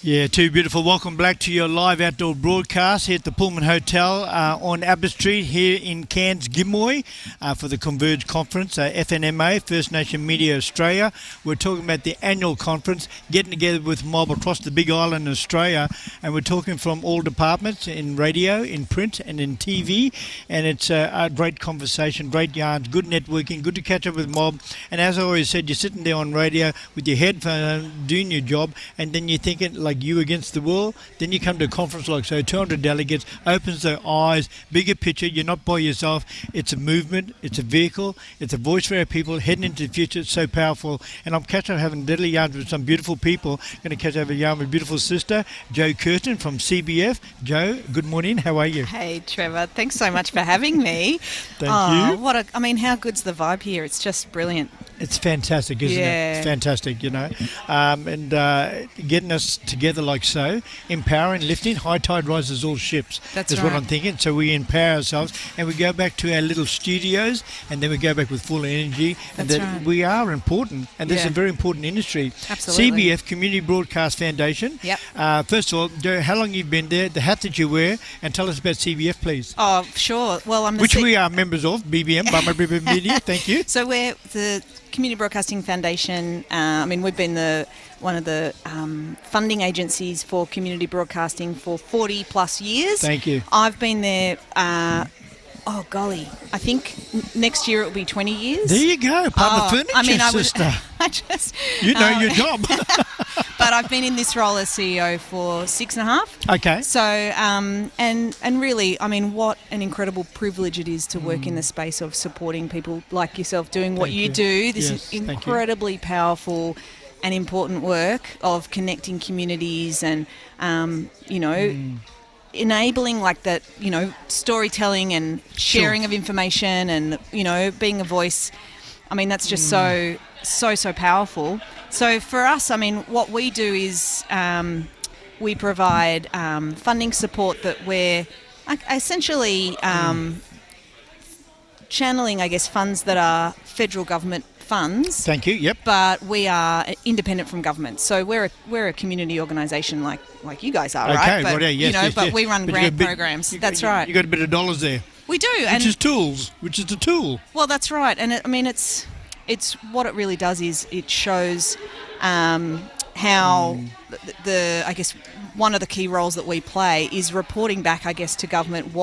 Yeah, too beautiful. Welcome back to your live outdoor broadcast here at the Pullman Hotel on Abbott Street here in Cairns, Gimuy for the Converge Conference, FNMA, First Nation Media Australia. We're talking about the annual conference, getting together with mob across the Big Island in Australia, and we're talking from all departments in radio, in print and in TV, and it's a great conversation, great yarns, good networking, good to catch up with mob. And as I always said, you're sitting there on radio with your headphones doing your job, and then you're thinking like you against the world. Then you come to a conference like 200 delegates, opens their eyes, bigger picture. You're not by yourself. It's a movement, it's a vehicle, it's a voice for our people heading into the future. It's so powerful. And I'm catching up having deadly yarns with some beautiful people. Going to catch up a yarn with beautiful sister Jo Curtin from CBF. Jo, good morning. How are you? Hey Trevor, thanks so much for having me. Thank you. How good's the vibe here? It's just brilliant. It's fantastic, isn't it? It's fantastic, getting us together like so, empowering, lifting, high tide rises all ships. That's what I'm thinking. So we empower ourselves and we go back to our little studios and then we go back with full energy. We are important, and this is a very important industry. Absolutely. CBF, Community Broadcast Foundation. Yep. First of all, Jo, how long you've been there, the hat that you wear, and tell us about CBF, please. Oh, sure. Well, we are members of, BBM, Burma Media. Thank you. So we're the Community Broadcasting Foundation. We've been one of the funding agencies for community broadcasting for 40 plus years. Thank you. I've been there, I think next year it will be 20 years. There you go, part of the furniture, sister. You know your job. But I've been in this role as CEO for 6.5. Okay. So, and really, what an incredible privilege it is to work in the space of supporting people like yourself doing what you do. This is incredibly powerful and important work of connecting communities and, enabling like that, storytelling and sharing of information and, being a voice. That's just so powerful. So for us, what we do is we provide funding support that we're essentially channeling, funds that are federal government funds. Thank you. Yep. But we are independent from government, so we're a community organisation like you guys are, right? But, but we run grant programs. That's right. You got a bit of dollars there. We do, which is the tool. Well, that's right, and it's what it really does is it shows how one of the key roles that we play is reporting back, to government